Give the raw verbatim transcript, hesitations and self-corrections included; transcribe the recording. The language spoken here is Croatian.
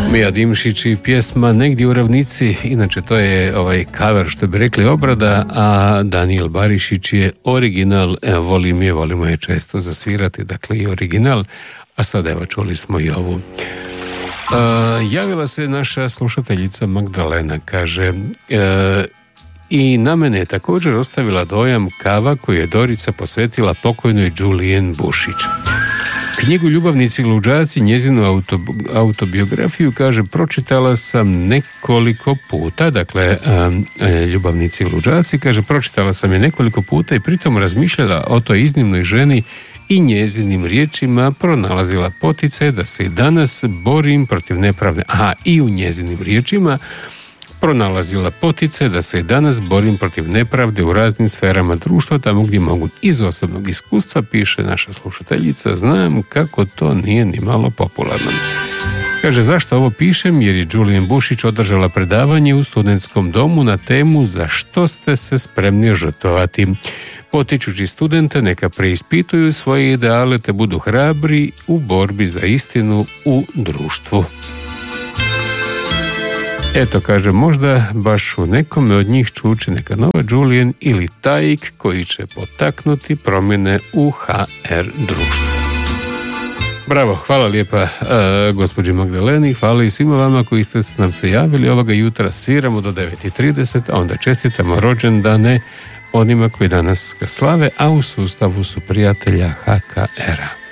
Mija Dimšić i pjesma Negdje u ravnici, inače to je ovaj cover što bi rekli obrada, a Daniel Barišić je original, evo volim je, volimo je često zasvirati, dakle i original, a sad evo čuli smo i ovu. Uh, javila se naša slušateljica Magdalena, kaže uh, i na mene je također ostavila dojam kava koju je Dorica posvetila pokojnoj Julian Bušić. Knjigu Ljubavnici luđaci, njezinu auto, autobiografiju, kaže, pročitala sam nekoliko puta, dakle, um, Ljubavnici luđaci, kaže, pročitala sam je nekoliko puta i pritom razmišljala o toj iznimnoj ženi i njezinim riječima pronalazila poticaj da se i danas borim protiv nepravde. Aha, i u njezinim riječima pronalazila poticaj da se i danas borim protiv nepravde u raznim sferama društva, tamo gdje mogu. Iz osobnog iskustva, piše naša slušateljica, znam kako to nije ni malo popularno. Kaže, zašto ovo pišem? Jer je Julian Bušić održala predavanje u studentskom domu na temu za što ste se spremni žrtvovati. Potičući studente neka preispituju svoje ideale te budu hrabri u borbi za istinu u društvu. Eto, kaže, možda baš u nekome od njih čuči neka nova Julian ili tajik koji će potaknuti promjene u ha er društvu. Bravo, hvala lijepa uh, gospođi Magdaleni, hvala i svima vama koji ste nam se javili ovoga jutra. Sviramo do devet i trideset, a onda čestitamo rođendane onima koji danas ga slave, a u sustavu su prijatelja ha ka era.